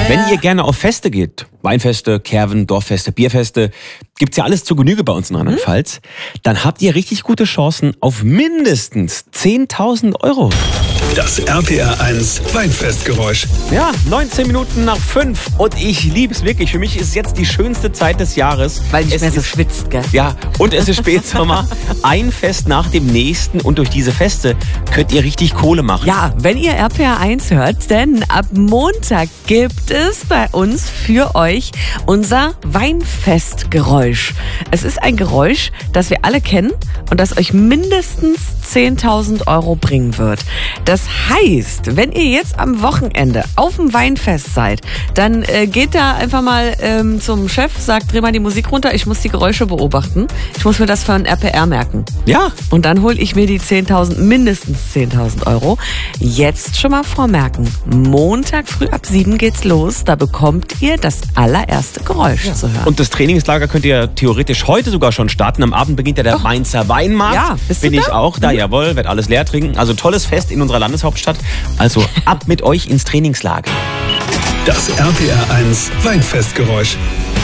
Wenn ihr gerne auf Feste geht, Weinfeste, Kerven, Dorffeste, Bierfeste, gibt's ja alles zur Genüge bei uns in Rheinland-Pfalz, dann habt ihr richtig gute Chancen auf mindestens 10.000 €. Das RPR1 Weinfestgeräusch. Ja, 19 Minuten nach 5 und ich liebe es wirklich. Für mich ist jetzt die schönste Zeit des Jahres. Weil nicht mehr so schwitzt, gell? Ja, und es ist Spätsommer. Ein Fest nach dem nächsten und durch diese Feste könnt ihr richtig Kohle machen. Ja, wenn ihr RPR1 hört, denn ab Montag gibt es bei uns für euch unser Weinfestgeräusch. Es ist ein Geräusch, das wir alle kennen und das euch mindestens 10.000 € bringen wird. Das heißt, wenn ihr jetzt am Wochenende auf dem Weinfest seid, dann geht da einfach mal zum Chef, sagt, dreh mal die Musik runter, ich muss die Geräusche beobachten. Ich muss mir das für ein RPR merken. Ja. Und dann hole ich mir die mindestens 10.000 €. Jetzt schon mal vormerken. Montag früh ab 7 geht's los. Da bekommt ihr das allererste Geräusch zu hören. Und das Trainingslager könnt ihr theoretisch heute sogar schon starten. Am Abend beginnt ja der Mainzer Weinmarkt. Ja, bist du Bin ich da? auch da, jawohl, werd alles leer trinken. Also tolles Fest in unserer Landeshauptstadt. Also ab mit euch ins Trainingslager. Das RPR1 Weinfestgeräusch.